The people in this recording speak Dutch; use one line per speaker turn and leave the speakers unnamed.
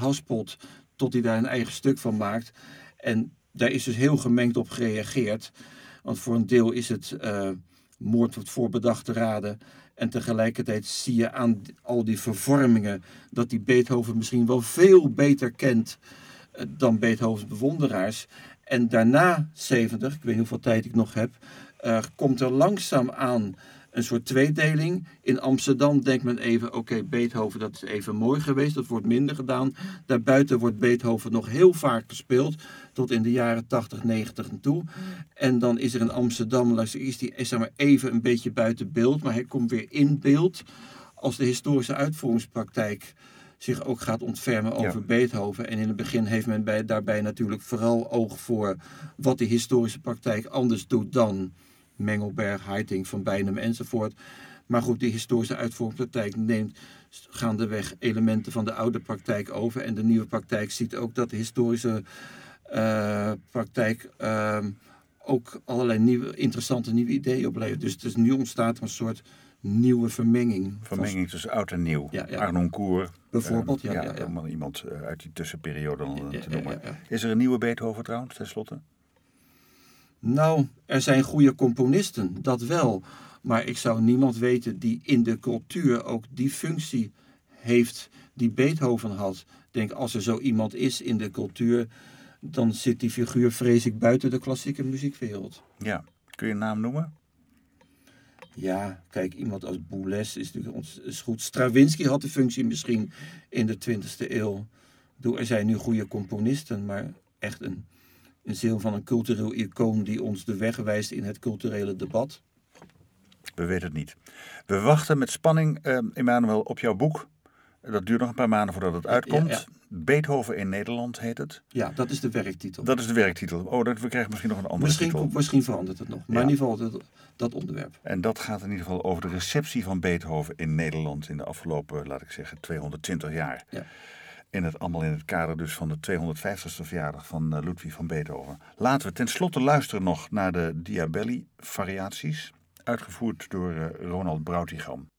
haspelt tot hij daar een eigen stuk van maakt. En daar is dus heel gemengd op gereageerd. Want voor een deel is het moord tot voorbedachte raden. En tegelijkertijd zie je aan al die vervormingen dat die Beethoven misschien wel veel beter kent dan Beethovens bewonderaars. En daarna 70, ik weet niet hoeveel tijd ik nog heb, komt er langzaamaan een soort tweedeling. In Amsterdam denkt men even, oké, Beethoven, dat is even mooi geweest, dat wordt minder gedaan. Daarbuiten wordt Beethoven nog heel vaak gespeeld, tot in de jaren 80, 90 en toe. En dan is er in Amsterdam, is die zeg maar even een beetje buiten beeld, maar hij komt weer in beeld als de historische uitvoeringspraktijk zich ook gaat ontfermen over Beethoven. En in het begin heeft men daarbij natuurlijk vooral oog voor wat de historische praktijk anders doet dan Mengelberg, Haitink, Van Beinum enzovoort. Maar goed, die historische uitvoeringspraktijk neemt gaandeweg elementen van de oude praktijk over. En de nieuwe praktijk ziet ook dat de historische praktijk ook allerlei interessante nieuwe ideeën oplevert. Dus nu ontstaat er een soort nieuwe vermenging.
Vermenging tussen oud en nieuw.
Ja.
Arnoncourt.
Bijvoorbeeld,
Om iemand uit die tussenperiode te noemen.
Ja.
Is er een nieuwe Beethoven trouwens, tenslotte?
Nou, er zijn goede componisten, dat wel. Maar ik zou niemand weten die in de cultuur ook die functie heeft die Beethoven had. Ik denk, als er zo iemand is in de cultuur, dan zit die figuur, vrees ik, buiten de klassieke muziekwereld.
Ja, kun je een naam noemen?
Ja, kijk, iemand als Boulez is natuurlijk is goed. Stravinsky had de functie misschien in de 20e eeuw. Er zijn nu goede componisten, maar echt een ziel van een cultureel icoon die ons de weg wijst in het culturele debat.
We weten het niet. We wachten met spanning, Emmanuel, op jouw boek. Dat duurt nog een paar maanden voordat het uitkomt.
Ja.
Beethoven in Nederland heet het.
Ja, dat is de werktitel.
Dat is de werktitel. We krijgen misschien nog een andere titel.
Misschien verandert het nog. Maar in ieder geval dat onderwerp.
En dat gaat in ieder geval over de receptie van Beethoven in Nederland in de afgelopen, laat ik zeggen, 220 jaar.
Ja.
Allemaal in het kader dus van de 250ste verjaardag van Ludwig van Beethoven. Laten we tenslotte luisteren nog naar de Diabelli variaties, uitgevoerd door Ronald Brautigam.